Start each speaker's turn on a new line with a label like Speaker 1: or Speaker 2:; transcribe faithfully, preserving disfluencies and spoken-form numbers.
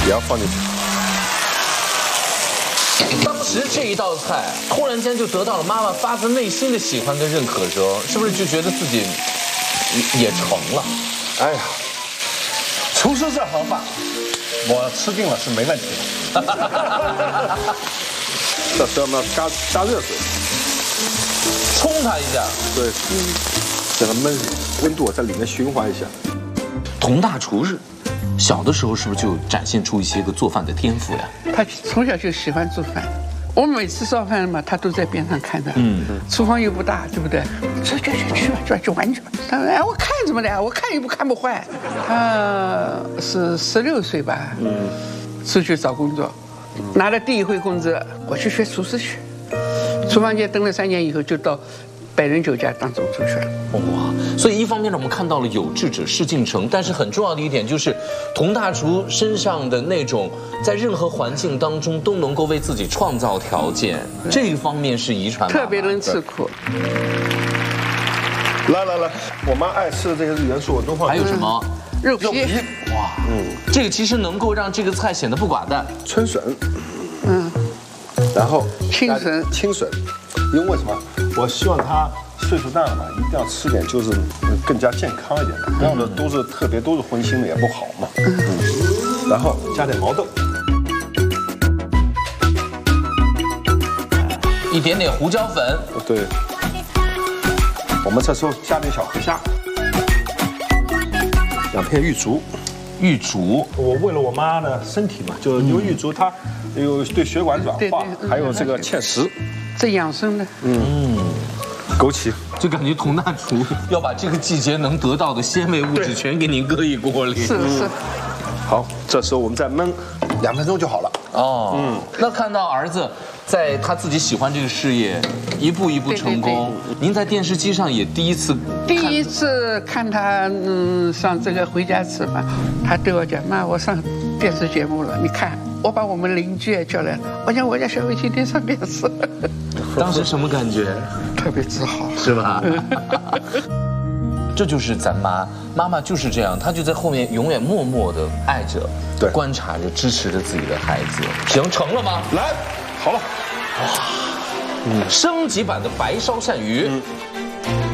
Speaker 1: 也要放进去。
Speaker 2: 当时这一道菜突然间就得到了妈妈发自内心的喜欢跟认可的时候，是不是就觉得自己也成了？
Speaker 1: 哎呀，厨师这行饭，我吃定了是没问题的。这时候我们要加加热水，
Speaker 2: 冲它一下。
Speaker 1: 对，嗯，让它焖温度在里面循环一下。
Speaker 2: 佟大厨是小的时候是不是就展现出一些个做饭的天赋呀？
Speaker 3: 他从小就喜欢做饭，我每次烧饭嘛，他都在边上看着。嗯，厨房又不大，对不对？去去去去吧，去吧，去玩去吧。他说：“哎，我看怎么的？我看又不看不坏。”他是十六岁吧，嗯，出去找工作，拿了第一回工资，我去学厨师去。厨房间蹲了三年以后，就到百人酒家当总厨去了。
Speaker 2: 哇！所以一方面呢，我们看到了有志者事竟成，但是很重要的一点就是，佟大厨身上的那种在任何环境当中都能够为自己创造条件，这一方面是遗传。
Speaker 3: 特别能吃苦。
Speaker 1: 来来来，我妈爱吃的这些元素我都放。
Speaker 2: 还有什么？
Speaker 3: 肉皮。
Speaker 2: 哇，嗯，这个其实能够让这个菜显得不寡淡。
Speaker 1: 春笋，嗯，然后
Speaker 3: 青笋，
Speaker 1: 青笋，因为为什么？我希望它岁数大了嘛，一定要吃点就是更加健康一点的，不要的都是特别都是荤腥的也不好嘛。嗯，然后加点毛豆，
Speaker 2: 一点点胡椒粉。
Speaker 1: 对，我们这时候加点小河虾，两片玉竹。
Speaker 2: 玉竹，
Speaker 1: 我为了我妈的身体嘛，就因为玉竹它有对血管软化，还有这个芡实，
Speaker 3: 这养生的。
Speaker 1: 嗯，枸杞，
Speaker 2: 就感觉佟大厨要把这个季节能得到的鲜味物质全给您搁一锅里。
Speaker 3: 是是。
Speaker 1: 好，这时候我们再焖两分钟就好了。
Speaker 2: 哦，嗯，那看到儿子在他自己喜欢这个事业一步一步成功，您在电视机上也第一次
Speaker 3: 第一次看他嗯上这个回家吃饭，他对我讲：“妈，我上电视节目了，你看，我把我们邻居也叫来了。”我讲：“我家小伟今天上电视。”
Speaker 2: 当时什么感觉？
Speaker 3: 特别自豪，
Speaker 2: 是吧？这就是咱妈，妈妈就是这样，她就在后面永远默默地爱着，
Speaker 1: 对，
Speaker 2: 观察着、支持着自己的孩子。行，成了吗？
Speaker 1: 来，好了，
Speaker 2: 哇，嗯，升级版的白烧鳝鱼。嗯